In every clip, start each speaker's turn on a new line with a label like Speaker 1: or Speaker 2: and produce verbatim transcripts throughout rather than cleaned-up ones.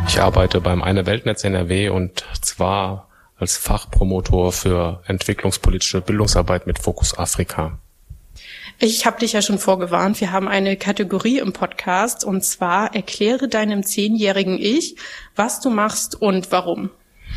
Speaker 1: Ich arbeite beim Eine Weltnetz N R W und zwar als Fachpromotor für entwicklungspolitische Bildungsarbeit mit Fokus Afrika.
Speaker 2: Ich habe dich ja schon vorgewarnt, wir haben eine Kategorie im Podcast und zwar erkläre deinem zehnjährigen Ich, was du machst und warum.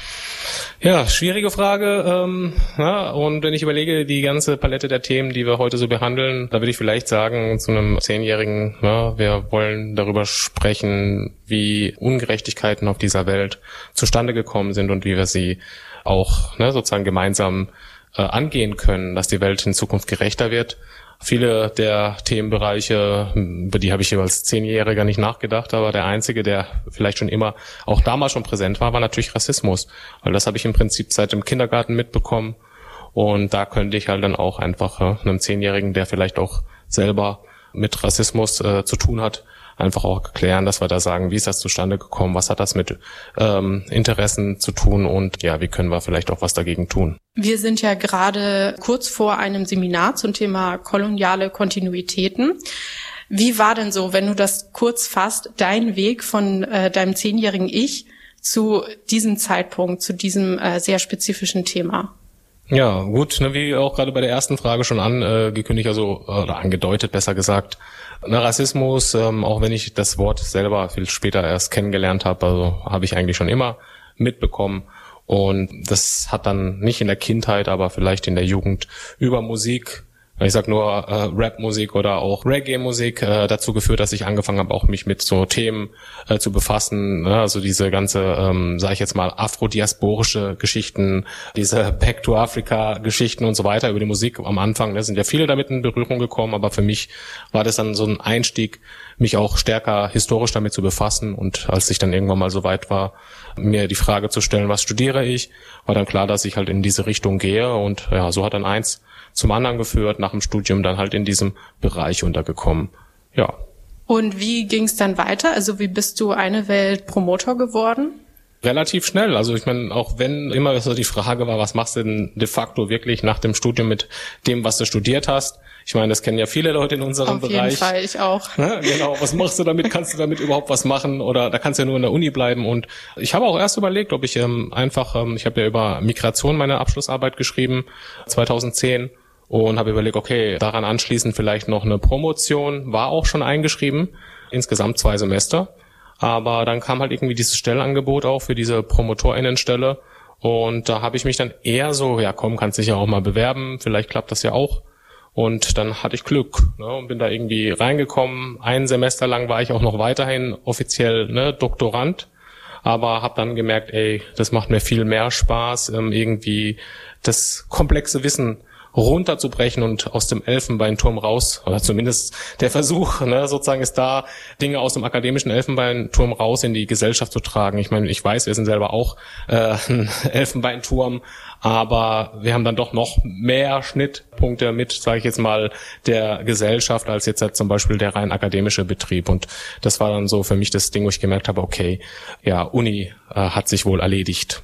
Speaker 1: Ja, schwierige Frage. Ähm, ja, und wenn ich überlege, die ganze Palette der Themen, die wir heute so behandeln, da würde ich vielleicht sagen zu einem Zehnjährigen, ja, wir wollen darüber sprechen, wie Ungerechtigkeiten auf dieser Welt zustande gekommen sind und wie wir sie auch ne, sozusagen gemeinsam äh, angehen können, dass die Welt in Zukunft gerechter wird. Viele der Themenbereiche, über die habe ich als Zehnjähriger nicht nachgedacht, aber der einzige, der vielleicht schon immer auch damals schon präsent war, war natürlich Rassismus. Weil das habe ich im Prinzip seit dem Kindergarten mitbekommen. Und da könnte ich halt dann auch einfach äh, einem Zehnjährigen, der vielleicht auch selber mit Rassismus äh, zu tun hat, einfach auch erklären, dass wir da sagen, wie ist das zustande gekommen, was hat das mit ähm, Interessen zu tun und ja, wie können wir vielleicht auch was dagegen tun.
Speaker 2: Wir sind ja gerade kurz vor einem Seminar zum Thema koloniale Kontinuitäten. Wie war denn so, wenn du das kurz fasst, dein Weg von äh, deinem zehnjährigen Ich zu diesem Zeitpunkt, zu diesem äh, sehr spezifischen Thema?
Speaker 1: Ja, gut, ne, wie auch gerade bei der ersten Frage schon angekündigt, also oder angedeutet, besser gesagt, ne, Rassismus, ähm, auch wenn ich das Wort selber viel später erst kennengelernt habe, also habe ich eigentlich schon immer mitbekommen. Und das hat dann nicht in der Kindheit, aber vielleicht in der Jugend über Musik, ich sag nur äh, Rap-Musik oder auch Reggae-Musik äh, dazu geführt, dass ich angefangen habe, auch mich mit so Themen äh, zu befassen. Ne? Also diese ganze, ähm, sage ich jetzt mal, afrodiasporische Geschichten, diese Back-to-Africa-Geschichten und so weiter über die Musik am Anfang. Da ne? sind ja viele damit in Berührung gekommen, aber für mich war das dann so ein Einstieg, mich auch stärker historisch damit zu befassen. Und als ich dann irgendwann mal so weit war, mir die Frage zu stellen, was studiere ich, war dann klar, dass ich halt in diese Richtung gehe. Und ja, so hat dann eins zum anderen geführt, nach dem Studium dann halt in diesem Bereich untergekommen. Ja.
Speaker 2: Und wie ging es dann weiter? Also wie bist du Eine Welt Promotor geworden?
Speaker 1: Relativ schnell. Also ich meine, auch wenn immer so die Frage war, was machst du denn de facto wirklich nach dem Studium mit dem, was du studiert hast? Ich meine, das kennen ja viele Leute in unserem
Speaker 2: Auf
Speaker 1: Bereich.
Speaker 2: Auf jeden Fall, ich auch.
Speaker 1: Ja, genau, was machst du damit? Kannst du damit überhaupt was machen? Oder da kannst du ja nur in der Uni bleiben. Und ich habe auch erst überlegt, ob ich ähm, einfach, ähm, ich habe ja über Migration meine Abschlussarbeit geschrieben, zweitausendzehn. Und habe überlegt, okay, daran anschließend vielleicht noch eine Promotion, war auch schon eingeschrieben, insgesamt zwei Semester. Aber dann kam halt irgendwie dieses Stellenangebot auch für diese PromotorInnenstelle. Und da habe ich mich dann eher so, ja komm, kannst dich ja auch mal bewerben, vielleicht klappt das ja auch. Und dann hatte ich Glück, ne, und bin da irgendwie reingekommen. Ein Semester lang war ich auch noch weiterhin offiziell ne, Doktorand. Aber habe dann gemerkt, ey, das macht mir viel mehr Spaß, ähm, irgendwie das komplexe Wissen runterzubrechen und aus dem Elfenbeinturm raus, oder zumindest der Versuch, ne, sozusagen ist da, Dinge aus dem akademischen Elfenbeinturm raus in die Gesellschaft zu tragen. Ich meine, ich weiß, wir sind selber auch äh, ein Elfenbeinturm, aber wir haben dann doch noch mehr Schnittpunkte mit, sage ich jetzt mal, der Gesellschaft als jetzt halt zum Beispiel der rein akademische Betrieb. Und das war dann so für mich das Ding, wo ich gemerkt habe, okay, ja, Uni äh, hat sich wohl erledigt.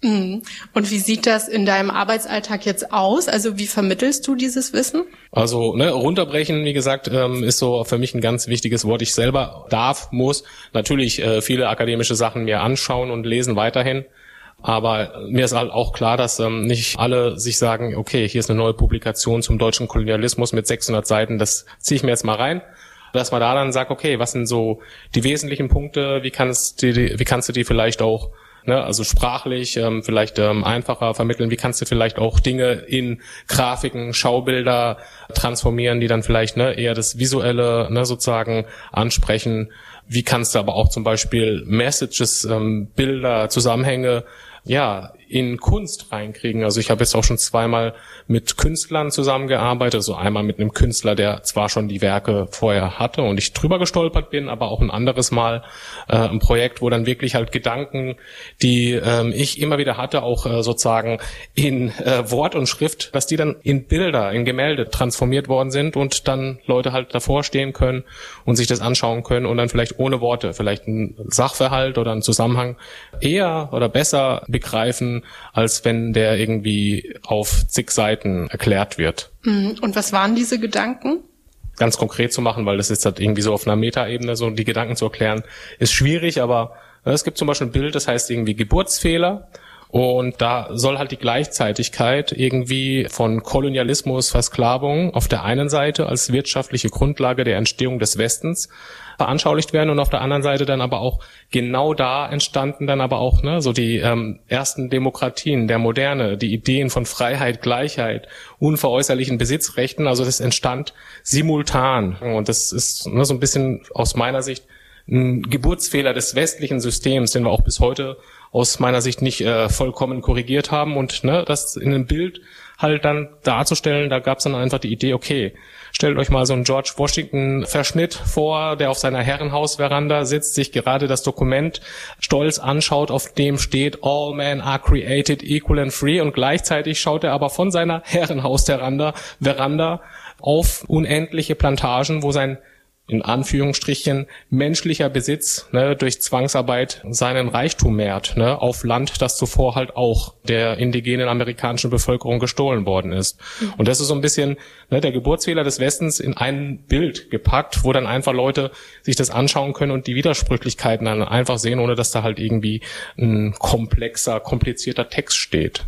Speaker 2: Und wie sieht das in deinem Arbeitsalltag jetzt aus? Also wie vermittelst du dieses Wissen?
Speaker 1: Also ne, runterbrechen, wie gesagt, ähm, ist so für mich ein ganz wichtiges Wort. Ich selber darf, muss natürlich äh, viele akademische Sachen mir anschauen und lesen weiterhin. Aber mir ist halt auch klar, dass ähm, nicht alle sich sagen, okay, hier ist eine neue Publikation zum deutschen Kolonialismus mit sechshundert Seiten, das ziehe ich mir jetzt mal rein. Dass man da dann sagt, okay, was sind so die wesentlichen Punkte, wie kannst du die, wie kannst du die vielleicht auch Ne, also sprachlich ähm, vielleicht ähm, einfacher vermitteln. Wie kannst du vielleicht auch Dinge in Grafiken, Schaubilder transformieren, die dann vielleicht ne, eher das Visuelle ne, sozusagen ansprechen? Wie kannst du aber auch zum Beispiel Messages, ähm, Bilder, Zusammenhänge ja in Kunst reinkriegen? Also ich habe jetzt auch schon zweimal mit Künstlern zusammengearbeitet, also einmal mit einem Künstler, der zwar schon die Werke vorher hatte und ich drüber gestolpert bin, aber auch ein anderes Mal äh, ein Projekt, wo dann wirklich halt Gedanken, die ähm, ich immer wieder hatte, auch äh, sozusagen in äh, Wort und Schrift, dass die dann in Bilder, in Gemälde transformiert worden sind und dann Leute halt davor stehen können und sich das anschauen können und dann vielleicht ohne Worte, vielleicht ein Sachverhalt oder einen Zusammenhang eher oder besser begreifen, als wenn der irgendwie auf zig Seiten erklärt wird.
Speaker 2: Und was waren diese Gedanken?
Speaker 1: Ganz konkret zu machen, weil das ist halt irgendwie so auf einer Metaebene, so die Gedanken zu erklären, ist schwierig, aber Es gibt zum Beispiel ein Bild, das heißt irgendwie Geburtsfehler. Und da soll halt die Gleichzeitigkeit irgendwie von Kolonialismus, Versklavung auf der einen Seite als wirtschaftliche Grundlage der Entstehung des Westens veranschaulicht werden und auf der anderen Seite dann aber auch genau da entstanden dann aber auch ne so die ähm, ersten Demokratien der Moderne, die Ideen von Freiheit, Gleichheit, unveräußerlichen Besitzrechten. Also das entstand simultan und das ist ne, so ein bisschen aus meiner Sicht ein Geburtsfehler des westlichen Systems, den wir auch bis heute aus meiner Sicht nicht äh, vollkommen korrigiert haben und ne, das in einem Bild halt dann darzustellen, da gab es dann einfach die Idee, okay, stellt euch mal so einen George Washington-Verschnitt vor, der auf seiner Herrenhausveranda sitzt, sich gerade das Dokument stolz anschaut, auf dem steht, all men are created equal and free und gleichzeitig schaut er aber von seiner Herrenhausveranda Veranda auf unendliche Plantagen, wo sein in Anführungsstrichen menschlicher Besitz ne, durch Zwangsarbeit seinen Reichtum mehrt, ne, auf Land, das zuvor halt auch der indigenen amerikanischen Bevölkerung gestohlen worden ist. Mhm. Und das ist so ein bisschen ne, der Geburtsfehler des Westens in ein Bild gepackt, wo dann einfach Leute sich das anschauen können und die Widersprüchlichkeiten dann einfach sehen, ohne dass da halt irgendwie ein komplexer, komplizierter Text steht.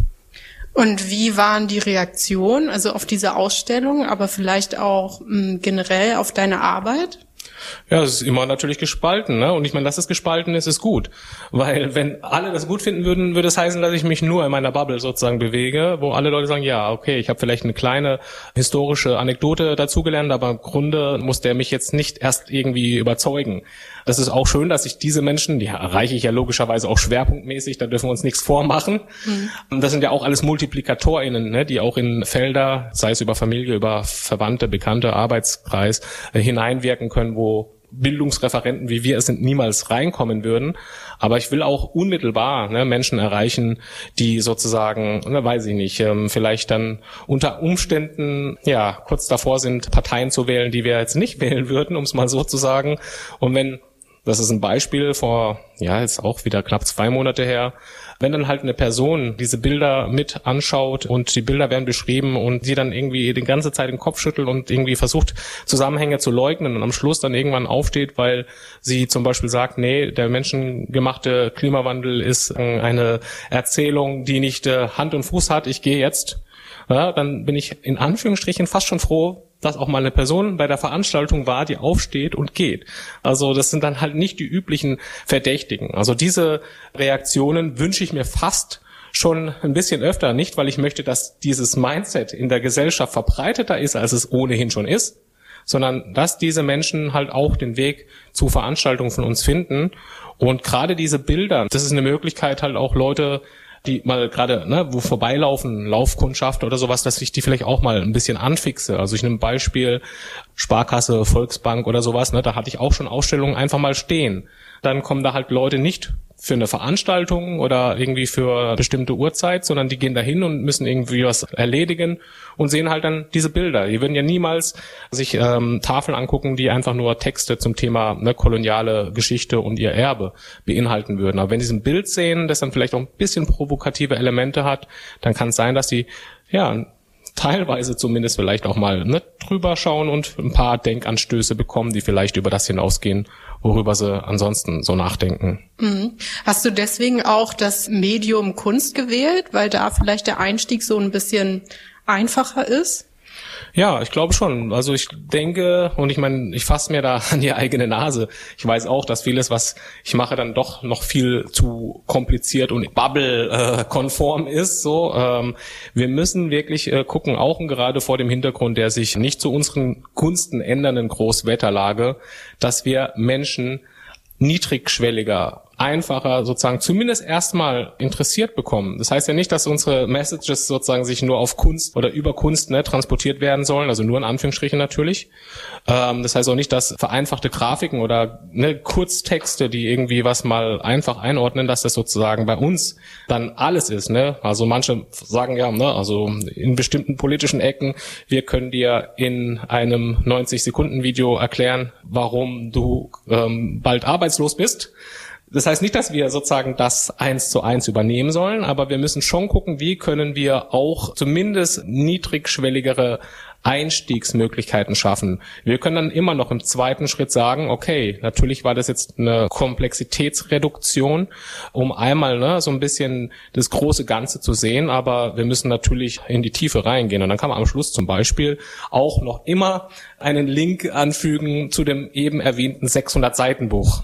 Speaker 2: Und wie waren die Reaktionen, also auf diese Ausstellung, aber vielleicht auch mh, generell auf deine Arbeit?
Speaker 1: Ja, es ist immer natürlich gespalten, ne? Und ich meine, dass es gespalten ist, ist gut. Weil wenn alle das gut finden würden, würde es heißen, dass ich mich nur in meiner Bubble sozusagen bewege, wo alle Leute sagen, ja, okay, ich habe vielleicht eine kleine historische Anekdote dazugelernt, aber im Grunde muss der mich jetzt nicht erst irgendwie überzeugen. Das ist auch schön, dass ich diese Menschen, die erreiche ich ja logischerweise auch schwerpunktmäßig, da dürfen wir uns nichts vormachen. Mhm. Das sind ja auch alles MultiplikatorInnen, ne, die auch in Felder, sei es über Familie, über Verwandte, Bekannte, Arbeitskreis, äh, hineinwirken können, wo Bildungsreferenten, wie wir es sind, niemals reinkommen würden. Aber ich will auch unmittelbar ne, Menschen erreichen, die sozusagen, ne, weiß ich nicht, ähm, vielleicht dann unter Umständen ja kurz davor sind, Parteien zu wählen, die wir jetzt nicht wählen würden, um es mal so zu sagen. Und wenn, das ist ein Beispiel vor, ja, jetzt auch wieder knapp zwei Monate her, wenn dann halt eine Person diese Bilder mit anschaut und die Bilder werden beschrieben und sie dann irgendwie die ganze Zeit den Kopf schüttelt und irgendwie versucht, Zusammenhänge zu leugnen und am Schluss dann irgendwann aufsteht, weil sie zum Beispiel sagt, nee, der menschengemachte Klimawandel ist eine Erzählung, die nicht Hand und Fuß hat, ich gehe jetzt, ja, dann bin ich in Anführungsstrichen fast schon froh, dass auch mal eine Person bei der Veranstaltung war, die aufsteht und geht. Also das sind dann halt nicht die üblichen Verdächtigen. Also diese Reaktionen wünsche ich mir fast schon ein bisschen öfter, nicht weil ich möchte, dass dieses Mindset in der Gesellschaft verbreiteter ist, als es ohnehin schon ist, sondern dass diese Menschen halt auch den Weg zu Veranstaltungen von uns finden. Und gerade diese Bilder, das ist eine Möglichkeit halt auch Leute, die mal gerade, ne, wo vorbeilaufen, Laufkundschaft oder sowas, dass ich die vielleicht auch mal ein bisschen anfixe. Also ich nehme Beispiel Sparkasse, Volksbank oder sowas, ne, da hatte ich auch schon Ausstellungen einfach mal stehen. Dann kommen da halt Leute nicht für eine Veranstaltung oder irgendwie für bestimmte Uhrzeit, sondern die gehen dahin und müssen irgendwie was erledigen und sehen halt dann diese Bilder. Die würden ja niemals sich ähm, Tafeln angucken, die einfach nur Texte zum Thema ne, koloniale Geschichte und ihr Erbe beinhalten würden. Aber wenn sie ein Bild sehen, das dann vielleicht auch ein bisschen provokative Elemente hat, dann kann es sein, dass sie ja teilweise zumindest vielleicht auch mal ne, drüber schauen und ein paar Denkanstöße bekommen, die vielleicht über das hinausgehen, worüber sie ansonsten so nachdenken.
Speaker 2: Mhm. Hast du deswegen auch das Medium Kunst gewählt, weil da vielleicht der Einstieg so ein bisschen einfacher ist?
Speaker 1: Ja, ich glaube schon. Also ich denke, und ich meine, ich fasse mir da an die eigene Nase. Ich weiß auch, dass vieles, was ich mache, dann doch noch viel zu kompliziert und Bubble-konform ist. So, ähm, wir müssen wirklich äh, gucken, auch und gerade vor dem Hintergrund der sich nicht zu unseren Gunsten ändernden Großwetterlage, dass wir Menschen niedrigschwelliger, einfacher sozusagen zumindest erstmal interessiert bekommen. Das heißt ja nicht, dass unsere Messages sozusagen sich nur auf Kunst oder über Kunst ne, transportiert werden sollen, also nur in Anführungsstrichen natürlich. Ähm, das heißt auch nicht, dass vereinfachte Grafiken oder ne, Kurztexte, die irgendwie was mal einfach einordnen, dass das sozusagen bei uns dann alles ist. Ne? Also manche sagen ja, ne, also in bestimmten politischen Ecken, wir können dir in einem neunzig-Sekunden-Video erklären, warum du ähm, bald arbeitslos bist. Das heißt nicht, dass wir sozusagen das eins zu eins übernehmen sollen, aber wir müssen schon gucken, wie können wir auch zumindest niedrigschwelligere Einstiegsmöglichkeiten schaffen. Wir können dann immer noch im zweiten Schritt sagen, okay, natürlich war das jetzt eine Komplexitätsreduktion, um einmal ne, so ein bisschen das große Ganze zu sehen, aber wir müssen natürlich in die Tiefe reingehen. Und dann kann man am Schluss zum Beispiel auch noch immer einen Link anfügen zu dem eben erwähnten sechshundert-Seiten-Buch.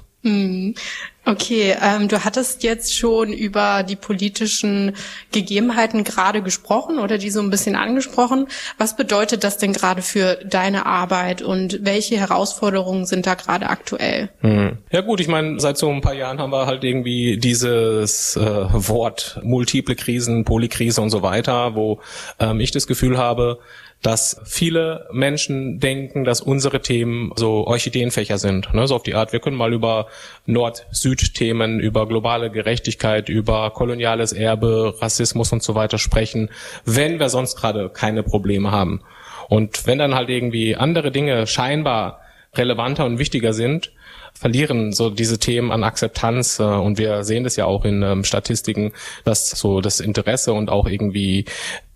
Speaker 2: Okay, ähm, du hattest jetzt schon über die politischen Gegebenheiten gerade gesprochen oder die so ein bisschen angesprochen. Was bedeutet das denn gerade für deine Arbeit und welche Herausforderungen sind da gerade aktuell?
Speaker 1: Hm. Ja gut, ich meine, seit so ein paar Jahren haben wir halt irgendwie dieses äh, Wort multiple Krisen, Polykrise und so weiter, wo ähm, ich das Gefühl habe, dass viele Menschen denken, dass unsere Themen so Orchideenfächer sind. Ne? So auf die Art, wir können mal über Nord-Süd-Themen, über globale Gerechtigkeit, über koloniales Erbe, Rassismus und so weiter sprechen, wenn wir sonst gerade keine Probleme haben. Und wenn dann halt irgendwie andere Dinge scheinbar relevanter und wichtiger sind, verlieren so diese Themen an Akzeptanz. Und wir sehen das ja auch in ähm, Statistiken, dass so das Interesse und auch irgendwie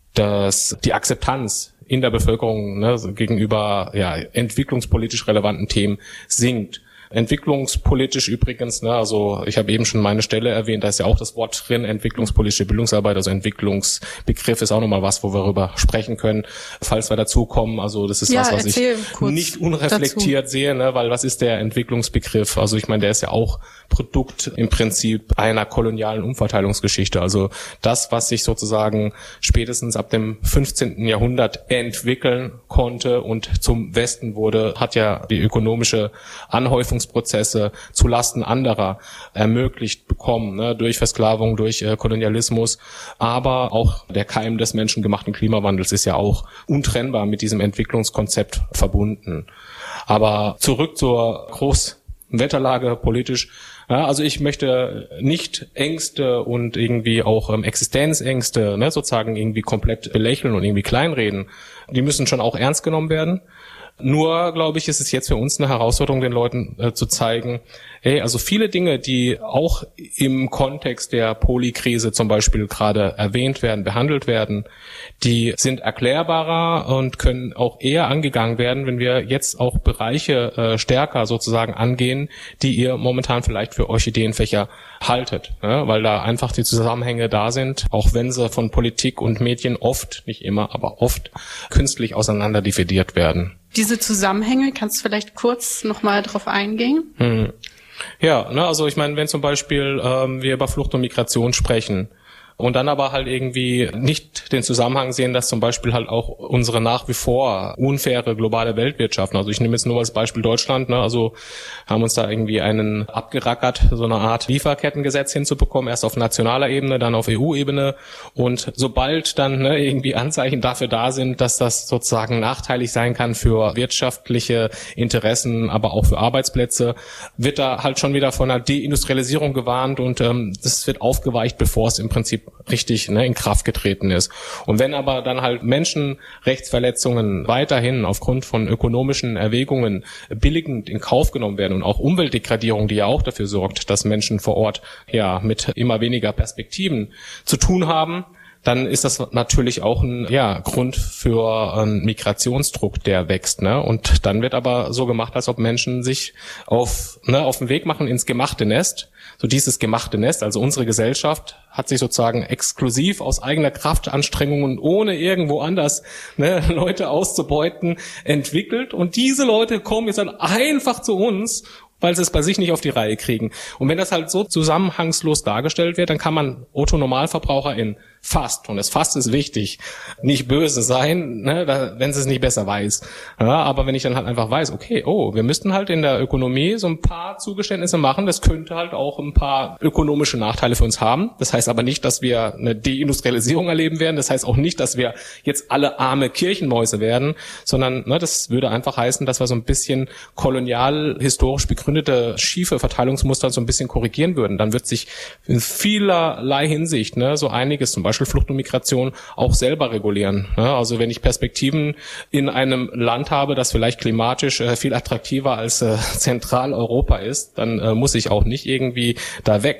Speaker 1: das, die Akzeptanz in der Bevölkerung ne, gegenüber ja, entwicklungspolitisch relevanten Themen sinkt. Entwicklungspolitisch übrigens, ne, also ich habe eben schon meine Stelle erwähnt, da ist ja auch das Wort drin, entwicklungspolitische Bildungsarbeit, also Entwicklungsbegriff ist auch nochmal was, wo wir darüber sprechen können, falls wir dazukommen. Also das ist ja, was, was ich nicht unreflektiert dazu sehe, ne, weil was ist der Entwicklungsbegriff? Also ich meine, der ist ja auch Produkt im Prinzip einer kolonialen Umverteilungsgeschichte. Also das, was sich sozusagen spätestens ab dem fünfzehnten Jahrhundert entwickeln konnte und zum Westen wurde, hat ja die ökonomische Anhäufung Prozesse zu Lasten anderer ermöglicht bekommen, ne, durch Versklavung, durch äh, Kolonialismus. Aber auch der Keim des menschengemachten Klimawandels ist ja auch untrennbar mit diesem Entwicklungskonzept verbunden. Aber zurück zur Großwetterlage politisch. Ja, also ich möchte nicht Ängste und irgendwie auch ähm, Existenzängste ne, sozusagen irgendwie komplett belächeln und irgendwie kleinreden. Die müssen schon auch ernst genommen werden. Nur, glaube ich, ist es jetzt für uns eine Herausforderung, den Leuten äh, zu zeigen, hey, also viele Dinge, die auch im Kontext der Polykrise zum Beispiel gerade erwähnt werden, behandelt werden, die sind erklärbarer und können auch eher angegangen werden, wenn wir jetzt auch Bereiche äh, stärker sozusagen angehen, die ihr momentan vielleicht für Orchideenfächer haltet, ja, weil da einfach die Zusammenhänge da sind, auch wenn sie von Politik und Medien oft, nicht immer, aber oft künstlich auseinander dividiert werden.
Speaker 2: Diese Zusammenhänge, kannst du vielleicht kurz nochmal drauf eingehen?
Speaker 1: Hm. Ja, ne, also ich meine, wenn zum Beispiel ähm, wir über Flucht und Migration sprechen und dann aber halt irgendwie nicht den Zusammenhang sehen, dass zum Beispiel halt auch unsere nach wie vor unfaire globale Weltwirtschaft, also ich nehme jetzt nur als Beispiel Deutschland, ne, also haben uns da irgendwie einen abgerackert, so eine Art Lieferkettengesetz hinzubekommen, erst auf nationaler Ebene, dann auf E U-Ebene und sobald dann ne, irgendwie Anzeichen dafür da sind, dass das sozusagen nachteilig sein kann für wirtschaftliche Interessen, aber auch für Arbeitsplätze, wird da halt schon wieder von einer Deindustrialisierung gewarnt und ähm, das wird aufgeweicht, bevor es im Prinzip richtig ne, in Kraft getreten ist. Und wenn aber dann halt Menschenrechtsverletzungen weiterhin aufgrund von ökonomischen Erwägungen billigend in Kauf genommen werden und auch Umweltdegradierung, die ja auch dafür sorgt, dass Menschen vor Ort ja mit immer weniger Perspektiven zu tun haben, dann ist das natürlich auch ein ja, Grund für einen Migrationsdruck, der wächst. Ne? Und dann wird aber so gemacht, als ob Menschen sich auf, ne, auf den Weg machen ins gemachte Nest. So dieses gemachte Nest, also unsere Gesellschaft, hat sich sozusagen exklusiv aus eigener Kraftanstrengung und ohne irgendwo anders ne, Leute auszubeuten entwickelt. Und diese Leute kommen jetzt dann einfach zu uns, weil sie es bei sich nicht auf die Reihe kriegen. Und wenn das halt so zusammenhangslos dargestellt wird, dann kann man Otto-Normalverbraucherin fast, und das fast ist wichtig, nicht böse sein, ne, da, wenn sie es nicht besser weiß. Ja, aber wenn ich dann halt einfach weiß, okay, oh, wir müssten halt in der Ökonomie so ein paar Zugeständnisse machen, das könnte halt auch ein paar ökonomische Nachteile für uns haben. Das heißt aber nicht, dass wir eine Deindustrialisierung erleben werden. Das heißt auch nicht, dass wir jetzt alle arme Kirchenmäuse werden, sondern ne, das würde einfach heißen, dass wir so ein bisschen kolonial historisch begründete schiefe Verteilungsmuster so ein bisschen korrigieren würden. Dann wird sich in vielerlei Hinsicht ne, so einiges, zum Beispiel Flucht und Migration, auch selber regulieren. Ne? Also wenn ich Perspektiven in einem Land habe, das vielleicht klimatisch äh, viel attraktiver als äh, Zentraleuropa ist, dann äh, muss ich auch nicht irgendwie da weg.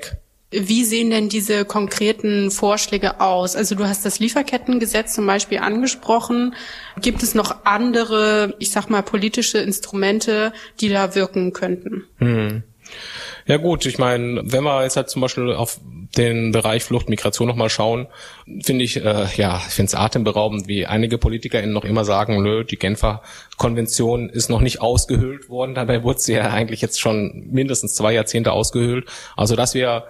Speaker 2: Wie sehen denn diese konkreten Vorschläge aus? Also du hast das Lieferkettengesetz zum Beispiel angesprochen. Gibt es noch andere, ich sag mal, politische Instrumente, die da wirken könnten?
Speaker 1: Hm. Ja gut, ich meine, wenn wir jetzt halt zum Beispiel auf den Bereich Flucht, Migration nochmal schauen, finde ich, äh, ja, ich finde es atemberaubend, wie einige PolitikerInnen noch immer sagen, nö, die Genfer Konvention ist noch nicht ausgehöhlt worden. Dabei wurde sie ja eigentlich jetzt schon mindestens zwei Jahrzehnte ausgehöhlt. Also dass wir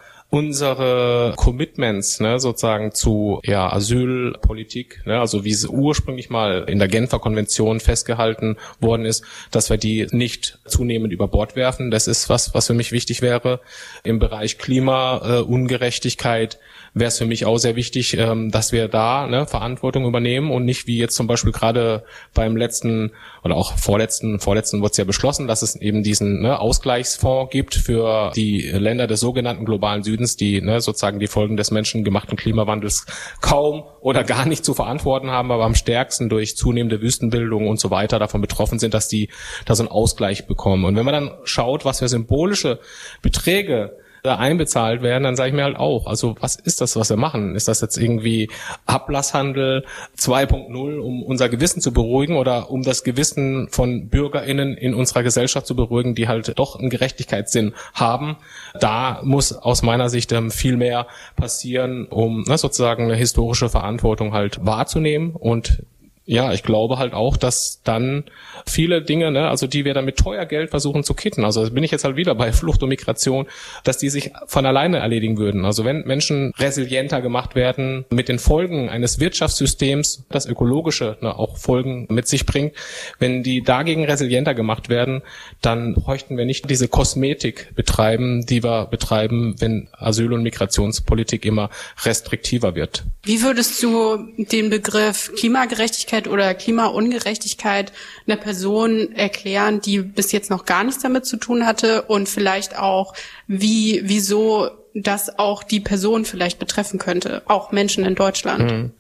Speaker 1: unsere Commitments, ne, sozusagen zu ja Asylpolitik, ne, also wie es ursprünglich mal in der Genfer Konvention festgehalten worden ist, dass wir die nicht zunehmend über Bord werfen. Das ist was, was für mich wichtig wäre. Im Bereich Klimaungerechtigkeit äh, wäre es für mich auch sehr wichtig, ähm, dass wir da ne, Verantwortung übernehmen und nicht wie jetzt zum Beispiel gerade beim letzten oder auch vorletzten, vorletzten wurde es ja beschlossen, dass es eben diesen ne, Ausgleichsfonds gibt für die Länder des sogenannten globalen Südens, die ne, sozusagen die Folgen des menschengemachten Klimawandels kaum oder gar nicht zu verantworten haben, aber am stärksten durch zunehmende Wüstenbildung und so weiter davon betroffen sind, dass die da so einen Ausgleich bekommen. Und wenn man dann schaut, was für symbolische Beträge da einbezahlt werden, dann sage ich mir halt auch, also was ist das, was wir machen? Ist das jetzt irgendwie Ablasshandel zwei Punkt null, um unser Gewissen zu beruhigen oder um das Gewissen von BürgerInnen in unserer Gesellschaft zu beruhigen, die halt doch einen Gerechtigkeitssinn haben? Da muss aus meiner Sicht ähm, viel mehr passieren, um ne, sozusagen eine historische Verantwortung halt wahrzunehmen. Und ja, ich glaube halt auch, dass dann viele Dinge, ne, also die wir dann mit teuer Geld versuchen zu kitten, also bin ich jetzt halt wieder bei Flucht und Migration, dass die sich von alleine erledigen würden. Also wenn Menschen resilienter gemacht werden mit den Folgen eines Wirtschaftssystems, das ökologische ne, auch Folgen mit sich bringt, wenn die dagegen resilienter gemacht werden, dann bräuchten wir nicht diese Kosmetik betreiben, die wir betreiben, wenn Asyl- und Migrationspolitik immer restriktiver wird.
Speaker 2: Wie würdest du den Begriff Klimagerechtigkeit oder Klimaungerechtigkeit einer Person erklären, die bis jetzt noch gar nichts damit zu tun hatte und vielleicht auch, wie, wieso das auch die Person vielleicht betreffen könnte, auch Menschen in Deutschland?
Speaker 1: Mhm.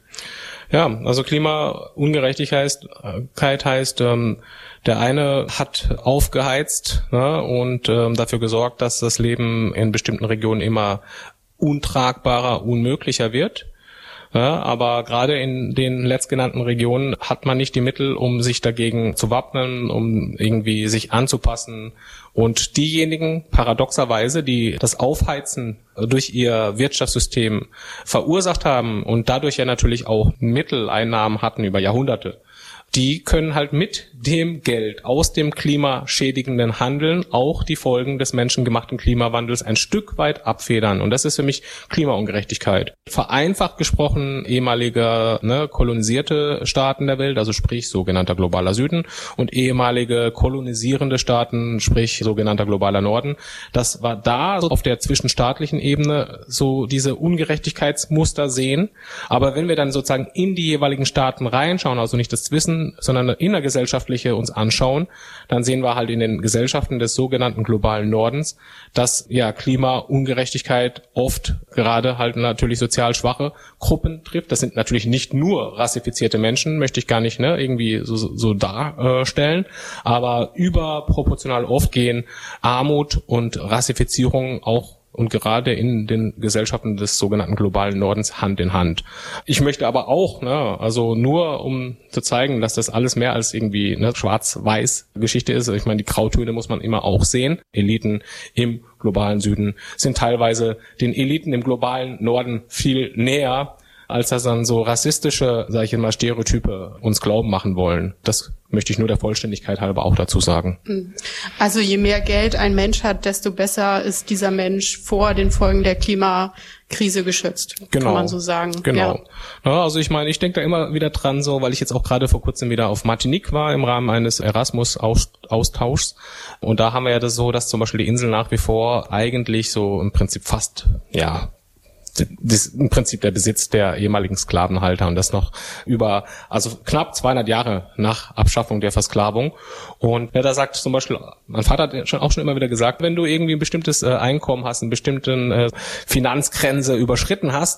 Speaker 1: Ja, also Klimaungerechtigkeit heißt, ähm, der eine hat aufgeheizt ne, und ähm, dafür gesorgt, dass das Leben in bestimmten Regionen immer untragbarer, unmöglicher wird. Ja, aber gerade in den letztgenannten Regionen hat man nicht die Mittel, um sich dagegen zu wappnen, um irgendwie sich anzupassen. Und diejenigen, paradoxerweise, die das Aufheizen durch ihr Wirtschaftssystem verursacht haben und dadurch ja natürlich auch Mitteleinnahmen hatten über Jahrhunderte, die können halt mit dem Geld aus dem klimaschädigenden Handeln auch die Folgen des menschengemachten Klimawandels ein Stück weit abfedern. Und das ist für mich Klimaungerechtigkeit. Vereinfacht gesprochen, ehemalige ne, kolonisierte Staaten der Welt, also sprich sogenannter globaler Süden, und ehemalige kolonisierende Staaten, sprich sogenannter globaler Norden. Das war da so auf der zwischenstaatlichen Ebene so diese Ungerechtigkeitsmuster sehen. Aber wenn wir dann sozusagen in die jeweiligen Staaten reinschauen, also nicht das Wissen, sondern eine innergesellschaftliche uns anschauen, dann sehen wir halt in den Gesellschaften des sogenannten globalen Nordens, dass ja Klimaungerechtigkeit oft gerade halt natürlich sozial schwache Gruppen trifft. Das sind natürlich nicht nur rassifizierte Menschen, möchte ich gar nicht ne, irgendwie so, so darstellen, aber überproportional oft gehen Armut und Rassifizierung auch und gerade in den Gesellschaften des sogenannten globalen Nordens Hand in Hand. Ich möchte aber auch, ne, also nur um zu zeigen, dass das alles mehr als irgendwie eine schwarz-weiß Geschichte ist. Ich meine, die Grautöne muss man immer auch sehen. Eliten im globalen Süden sind teilweise den Eliten im globalen Norden viel näher, als dass dann so rassistische, sage ich immer, Stereotype uns glauben machen wollen. Das möchte ich nur der Vollständigkeit halber auch dazu sagen.
Speaker 2: Also je mehr Geld ein Mensch hat, desto besser ist dieser Mensch vor den Folgen der Klimakrise geschützt,
Speaker 1: genau.
Speaker 2: Kann man so sagen.
Speaker 1: Genau.
Speaker 2: Ja.
Speaker 1: Ja, also ich meine, ich denke da immer wieder dran, so, weil ich jetzt auch gerade vor kurzem wieder auf Martinique war im Rahmen eines Erasmus-Austauschs. Und da haben wir ja das so, dass zum Beispiel die Insel nach wie vor eigentlich so im Prinzip fast, ja, das ist im Prinzip der Besitz der ehemaligen Sklavenhalter und das noch über, also knapp zweihundert Jahre nach Abschaffung der Versklavung. Und ja, da sagt zum Beispiel, mein Vater hat schon auch schon immer wieder gesagt, wenn du irgendwie ein bestimmtes äh, Einkommen hast, eine bestimmte äh, Finanzgrenze überschritten hast,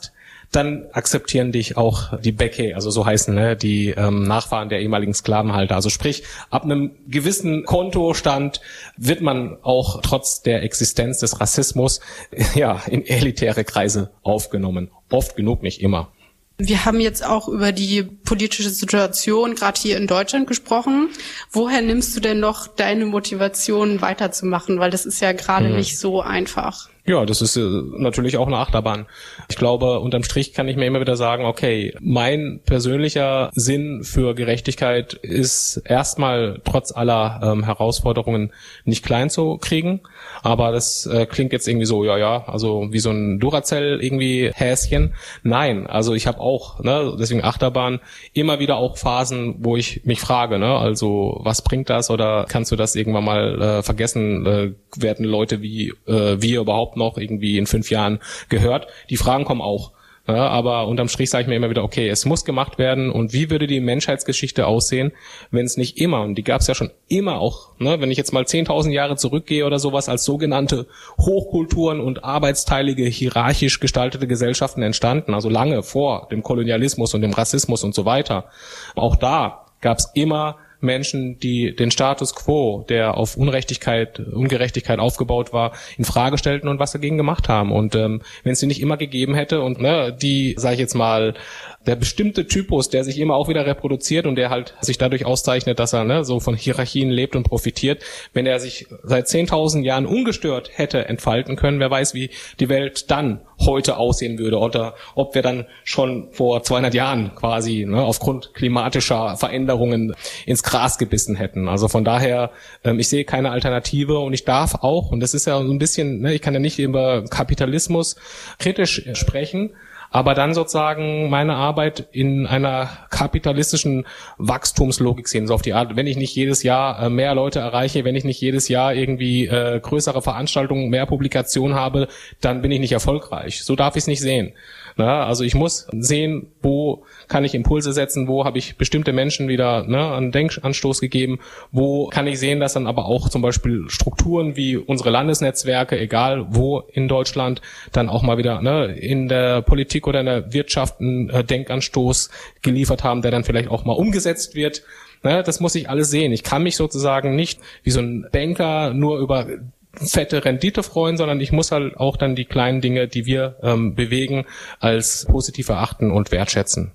Speaker 1: dann akzeptieren dich auch die Bekke, also so heißen ne, die ähm, Nachfahren der ehemaligen Sklavenhalter. Also sprich, ab einem gewissen Kontostand wird man auch trotz der Existenz des Rassismus ja in elitäre Kreise aufgenommen. Oft genug, nicht immer.
Speaker 2: Wir haben jetzt auch über die politische Situation gerade hier in Deutschland gesprochen. Woher nimmst du denn noch deine Motivation weiterzumachen? Weil das ist ja gerade hm. nicht so einfach.
Speaker 1: Ja, das ist äh, natürlich auch eine Achterbahn. Ich glaube, unterm Strich kann ich mir immer wieder sagen, okay, mein persönlicher Sinn für Gerechtigkeit ist erstmal trotz aller ähm, Herausforderungen nicht klein zu kriegen. Aber das äh, klingt jetzt irgendwie so, ja, ja, also wie so ein Duracell irgendwie Häschen. Nein, also ich habe auch, ne, deswegen Achterbahn, immer wieder auch Phasen, wo ich mich frage, ne, also was bringt das oder kannst du das irgendwann mal äh, vergessen? Äh, werden Leute wie äh, wir überhaupt noch irgendwie in fünf Jahren gehört? Die Fragen kommen auch. Ja, aber unterm Strich sage ich mir immer wieder, okay, es muss gemacht werden. Und wie würde die Menschheitsgeschichte aussehen, wenn es nicht immer, und die gab es ja schon immer auch, ne, wenn ich jetzt mal zehntausend Jahre zurückgehe oder sowas, als sogenannte Hochkulturen und arbeitsteilige, hierarchisch gestaltete Gesellschaften entstanden, also lange vor dem Kolonialismus und dem Rassismus und so weiter. Auch da gab es immer Menschen, die den Status quo, der auf Unrechtigkeit, Ungerechtigkeit aufgebaut war, in Frage stellten und was dagegen gemacht haben. Und ähm, wenn es die nicht immer gegeben hätte und ne, die, sage ich jetzt mal, der bestimmte Typus, der sich immer auch wieder reproduziert und der halt sich dadurch auszeichnet, dass er ne, so von Hierarchien lebt und profitiert, wenn er sich seit zehntausend Jahren ungestört hätte entfalten können, wer weiß, wie die Welt dann heute aussehen würde oder ob wir dann schon vor zweihundert Jahren quasi ne, aufgrund klimatischer Veränderungen ins Gras gebissen hätten. Also von daher, ähm, ich sehe keine Alternative und ich darf auch, und das ist ja so ein bisschen, ne, ich kann ja nicht über Kapitalismus kritisch sprechen, aber dann sozusagen meine Arbeit in einer kapitalistischen Wachstumslogik sehen, so auf die Art, wenn ich nicht jedes Jahr äh, mehr Leute erreiche, wenn ich nicht jedes Jahr irgendwie äh, größere Veranstaltungen, mehr Publikationen habe, dann bin ich nicht erfolgreich. So darf ich es nicht sehen. Na, also ich muss sehen, wo kann ich Impulse setzen, wo habe ich bestimmte Menschen wieder ne, einen Denkanstoß gegeben, wo kann ich sehen, dass dann aber auch zum Beispiel Strukturen wie unsere Landesnetzwerke, egal wo in Deutschland, dann auch mal wieder ne, in der Politik oder in der Wirtschaft einen äh, Denkanstoß geliefert haben, der dann vielleicht auch mal umgesetzt wird. Ne, das muss ich alles sehen. Ich kann mich sozusagen nicht wie so ein Banker nur über fette Rendite freuen, sondern ich muss halt auch dann die kleinen Dinge, die wir ähm, bewegen, als positiv erachten und wertschätzen.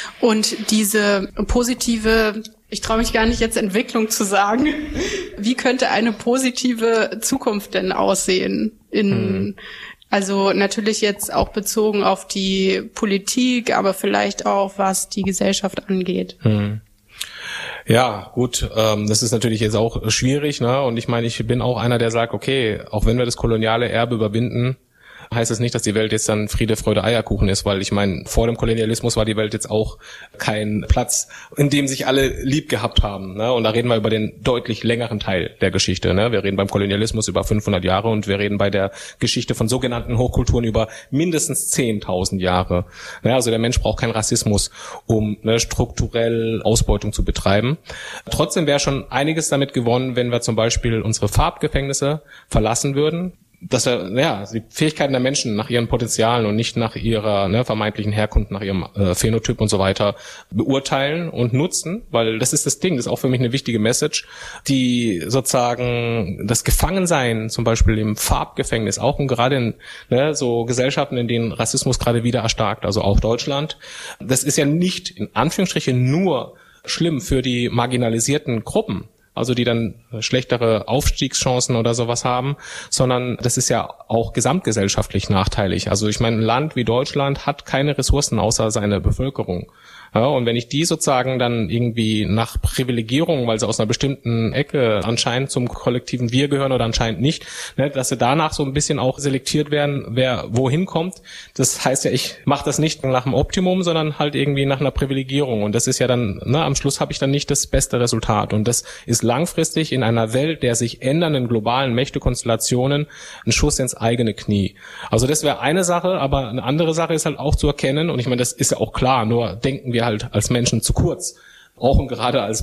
Speaker 2: Und diese positive, ich traue mich gar nicht jetzt Entwicklung zu sagen, wie könnte eine positive Zukunft denn aussehen? In, hm. Also natürlich jetzt auch bezogen auf die Politik, aber vielleicht auch, was die Gesellschaft angeht.
Speaker 1: Hm. Ja, gut, ähm, das ist natürlich jetzt auch schwierig, ne? Und ich meine, ich bin auch einer, der sagt, okay, auch wenn wir das koloniale Erbe überwinden, heißt es nicht, dass die Welt jetzt dann Friede, Freude, Eierkuchen ist, weil ich meine, vor dem Kolonialismus war die Welt jetzt auch kein Platz, in dem sich alle lieb gehabt haben, ne? Und da reden wir über den deutlich längeren Teil der Geschichte, ne? Wir reden beim Kolonialismus über fünfhundert Jahre und wir reden bei der Geschichte von sogenannten Hochkulturen über mindestens zehntausend Jahre. Ne? Also der Mensch braucht keinen Rassismus, um ne, strukturell Ausbeutung zu betreiben. Trotzdem wäre schon einiges damit gewonnen, wenn wir zum Beispiel unsere Farbgefängnisse verlassen würden, dass er, ja, die Fähigkeiten der Menschen nach ihren Potenzialen und nicht nach ihrer ne, vermeintlichen Herkunft, nach ihrem äh, Phänotyp und so weiter beurteilen und nutzen, weil das ist das Ding, das ist auch für mich eine wichtige Message, die sozusagen das Gefangensein zum Beispiel im Farbgefängnis, auch und gerade in ne, so Gesellschaften, in denen Rassismus gerade wieder erstarkt, also auch Deutschland, das ist ja nicht in Anführungsstrichen nur schlimm für die marginalisierten Gruppen, also die dann schlechtere Aufstiegschancen oder sowas haben, sondern das ist ja auch gesamtgesellschaftlich nachteilig. Also ich meine, ein Land wie Deutschland hat keine Ressourcen außer seine Bevölkerung. Ja, und wenn ich die sozusagen dann irgendwie nach Privilegierung, weil sie aus einer bestimmten Ecke anscheinend zum kollektiven Wir gehören oder anscheinend nicht, ne, dass sie danach so ein bisschen auch selektiert werden, wer wohin kommt. Das heißt ja, ich mache das nicht nach dem Optimum, sondern halt irgendwie nach einer Privilegierung. Und das ist ja dann, ne, am Schluss habe ich dann nicht das beste Resultat. Und das ist langfristig in einer Welt der sich ändernden globalen Mächtekonstellationen ein Schuss ins eigene Knie. Also das wäre eine Sache, aber eine andere Sache ist halt auch zu erkennen, und ich meine, das ist ja auch klar, nur denken wir halt als Menschen zu kurz. Auch und gerade als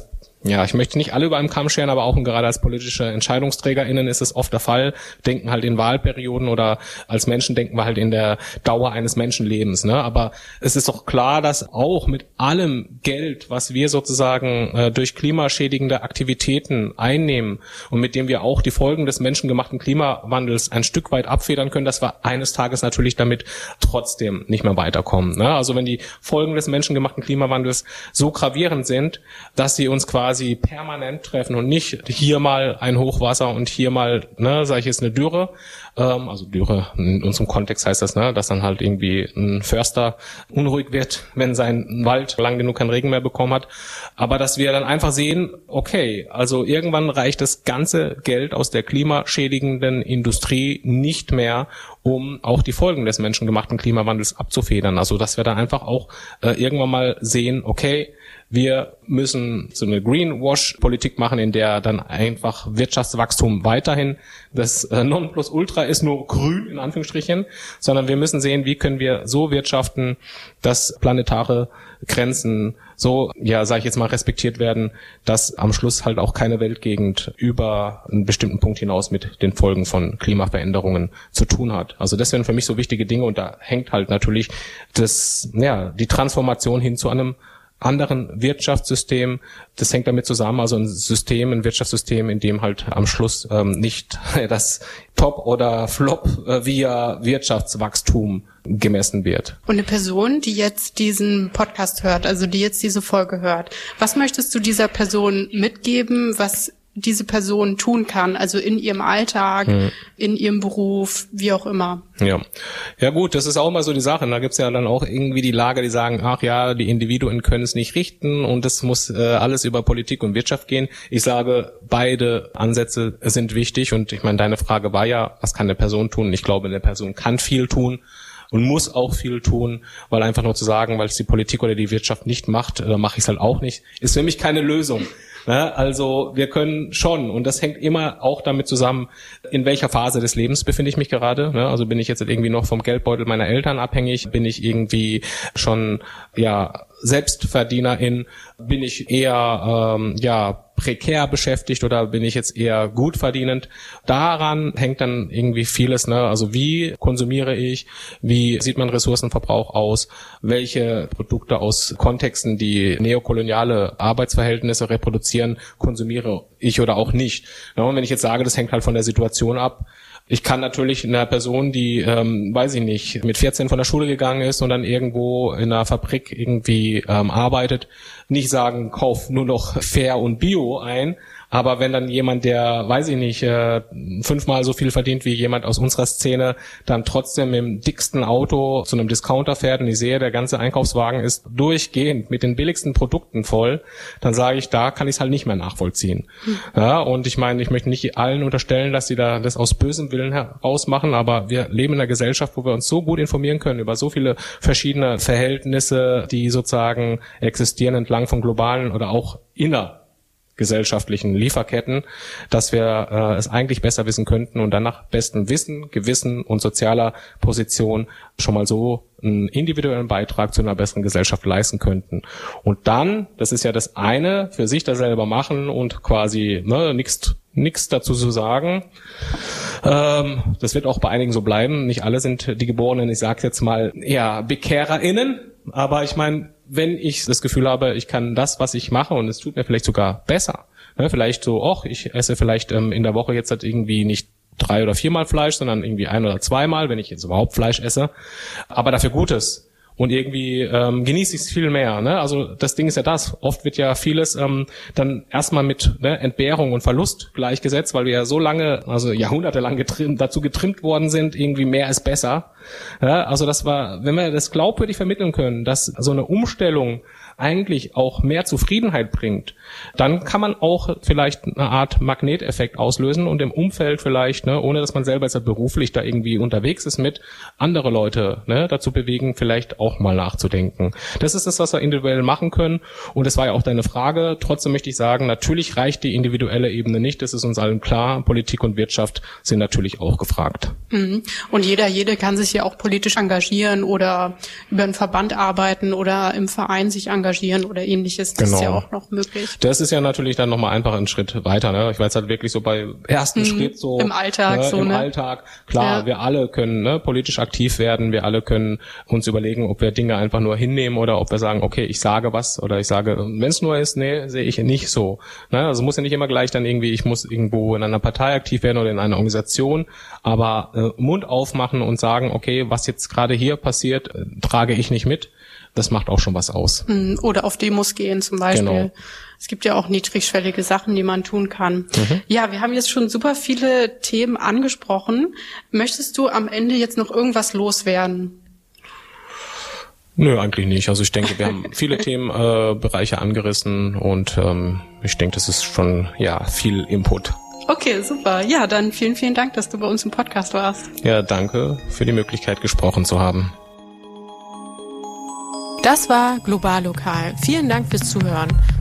Speaker 1: Ja, ich möchte nicht alle über einen Kamm scheren, aber auch gerade als politische EntscheidungsträgerInnen ist es oft der Fall, denken halt in Wahlperioden oder als Menschen denken wir halt in der Dauer eines Menschenlebens, ne? Aber es ist doch klar, dass auch mit allem Geld, was wir sozusagen äh, durch klimaschädigende Aktivitäten einnehmen und mit dem wir auch die Folgen des menschengemachten Klimawandels ein Stück weit abfedern können, dass wir eines Tages natürlich damit trotzdem nicht mehr weiterkommen, ne? Also wenn die Folgen des menschengemachten Klimawandels so gravierend sind, dass sie uns quasi quasi permanent treffen und nicht hier mal ein Hochwasser und hier mal, ne, sage ich jetzt, eine Dürre. Ähm, also Dürre in unserem Kontext heißt das, ne, dass dann halt irgendwie ein Förster unruhig wird, wenn sein Wald lang genug keinen Regen mehr bekommen hat. Aber dass wir dann einfach sehen, okay, also irgendwann reicht das ganze Geld aus der klimaschädigenden Industrie nicht mehr, um auch die Folgen des menschengemachten Klimawandels abzufedern. Also dass wir dann einfach auch äh, irgendwann mal sehen, okay, wir müssen so eine Greenwash-Politik machen, in der dann einfach Wirtschaftswachstum weiterhin das äh, Nonplusultra ist, nur grün in Anführungsstrichen, sondern wir müssen sehen, wie können wir so wirtschaften, dass planetare Grenzen so, ja, sage ich jetzt mal, respektiert werden, dass am Schluss halt auch keine Weltgegend über einen bestimmten Punkt hinaus mit den Folgen von Klimaveränderungen zu tun hat. Also das sind für mich so wichtige Dinge und da hängt halt natürlich das, ja, die Transformation hin zu einem anderen Wirtschaftssystem, das hängt damit zusammen, also ein System, ein Wirtschaftssystem, in dem halt am Schluss ähm, nicht das Top oder Flop äh, via Wirtschaftswachstum gemessen wird.
Speaker 2: Und eine Person, die jetzt diesen Podcast hört, also die jetzt diese Folge hört, was möchtest du dieser Person mitgeben, was diese Person tun kann, also in ihrem Alltag, hm. in ihrem Beruf, wie auch immer.
Speaker 1: Ja, ja gut, das ist auch mal so die Sache. Da gibt's ja dann auch irgendwie die Lager, die sagen, ach ja, die Individuen können es nicht richten und es muss äh, alles über Politik und Wirtschaft gehen. Ich sage, beide Ansätze sind wichtig und ich meine, deine Frage war ja, was kann eine Person tun? Ich glaube, eine Person kann viel tun und muss auch viel tun, weil einfach nur zu sagen, weil es die Politik oder die Wirtschaft nicht macht, äh, mache ich es halt auch nicht, ist für mich keine Lösung. Ne? Also wir können schon, und das hängt immer auch damit zusammen, in welcher Phase des Lebens befinde ich mich gerade. Ne? Also bin ich jetzt irgendwie noch vom Geldbeutel meiner Eltern abhängig, bin ich irgendwie schon ja Selbstverdienerin, bin ich eher ähm, ja prekär beschäftigt oder bin ich jetzt eher gut verdienend? Daran hängt dann irgendwie vieles, ne? Also wie konsumiere ich? Wie sieht mein Ressourcenverbrauch aus? Welche Produkte aus Kontexten, die neokoloniale Arbeitsverhältnisse reproduzieren, konsumiere ich oder auch nicht? Ja, und wenn ich jetzt sage, das hängt halt von der Situation ab, ich kann natürlich einer Person, die, ähm, weiß ich nicht, mit vierzehn von der Schule gegangen ist und dann irgendwo in einer Fabrik irgendwie ähm, arbeitet, nicht sagen, kauf nur noch fair und bio ein. Aber wenn dann jemand, der, weiß ich nicht, äh, fünfmal so viel verdient wie jemand aus unserer Szene, dann trotzdem mit dem dicksten Auto zu einem Discounter fährt und ich sehe, der ganze Einkaufswagen ist durchgehend mit den billigsten Produkten voll, dann sage ich, da kann ich es halt nicht mehr nachvollziehen. Mhm. Ja, und ich meine, ich möchte nicht allen unterstellen, dass sie da das aus bösem Willen heraus machen, aber wir leben in einer Gesellschaft, wo wir uns so gut informieren können über so viele verschiedene Verhältnisse, die sozusagen existieren entlang von globalen oder auch inner gesellschaftlichen Lieferketten, dass wir äh, es eigentlich besser wissen könnten und dann nach bestem Wissen, Gewissen und sozialer Position schon mal so einen individuellen Beitrag zu einer besseren Gesellschaft leisten könnten. Und dann, das ist ja das eine, für sich das selber machen und quasi ne, nichts nichts dazu zu sagen. Ähm, das wird auch bei einigen so bleiben. Nicht alle sind die Geborenen, ich sage jetzt mal, eher BekehrerInnen. Aber ich meine, wenn ich das Gefühl habe, ich kann das, was ich mache, und es tut mir vielleicht sogar besser. Ne, vielleicht so, ach, ich esse vielleicht ähm, in der Woche jetzt halt irgendwie nicht drei oder viermal Fleisch, sondern irgendwie ein oder zweimal, wenn ich jetzt überhaupt Fleisch esse. Aber dafür Gutes. Und irgendwie ähm, genieße ich es viel mehr. Ne? Also das Ding ist ja das. Oft wird ja vieles ähm, dann erstmal mit ne, Entbehrung und Verlust gleichgesetzt, weil wir ja so lange, also jahrhundertelang getrimmt, dazu getrimmt worden sind, irgendwie mehr ist besser. Ja, also das war, wenn wir das glaubwürdig vermitteln können, dass so eine Umstellung eigentlich auch mehr Zufriedenheit bringt, dann kann man auch vielleicht eine Art Magneteffekt auslösen und im Umfeld vielleicht, ne, ohne dass man selber jetzt beruflich da irgendwie unterwegs ist mit, andere Leute ne, dazu bewegen, vielleicht auch mal nachzudenken. Das ist das, was wir individuell machen können und das war ja auch deine Frage. Trotzdem möchte ich sagen, natürlich reicht die individuelle Ebene nicht, das ist uns allen klar. Politik und Wirtschaft sind natürlich auch gefragt.
Speaker 2: Und jeder, jede kann sich sich ja auch politisch engagieren oder über einen Verband arbeiten oder im Verein sich engagieren oder ähnliches. Das
Speaker 1: genau.
Speaker 2: ist ja auch noch möglich.
Speaker 1: Das ist ja natürlich dann nochmal einfach einen Schritt weiter. Ne? Ich weiß halt wirklich so bei ersten mhm. Schritt so.
Speaker 2: Im Alltag
Speaker 1: ne,
Speaker 2: so,
Speaker 1: Im
Speaker 2: ne?
Speaker 1: Alltag. Klar, ja. wir alle können ne, politisch aktiv werden. Wir alle können uns überlegen, ob wir Dinge einfach nur hinnehmen oder ob wir sagen, okay, ich sage was oder ich sage, wenn es nur ist, nee, sehe ich nicht so. Ne? Also muss ja nicht immer gleich dann irgendwie, ich muss irgendwo in einer Partei aktiv werden oder in einer Organisation, aber äh, Mund aufmachen und sagen, okay, was jetzt gerade hier passiert, äh, trage ich nicht mit. Das macht auch schon was aus.
Speaker 2: Oder auf Demos gehen zum Beispiel.
Speaker 1: Genau.
Speaker 2: Es gibt ja auch niedrigschwellige Sachen, die man tun kann. Mhm. Ja, wir haben jetzt schon super viele Themen angesprochen. Möchtest du am Ende jetzt noch irgendwas loswerden?
Speaker 1: Nö, eigentlich nicht. Also ich denke, wir haben viele Themenbereiche äh, angerissen und ähm, ich denke, das ist schon ja viel Input.
Speaker 2: Okay, super. Ja, dann vielen, vielen Dank, dass du bei uns im Podcast warst.
Speaker 1: Ja, danke für die Möglichkeit, gesprochen zu haben.
Speaker 2: Das war Global Lokal. Vielen Dank fürs Zuhören.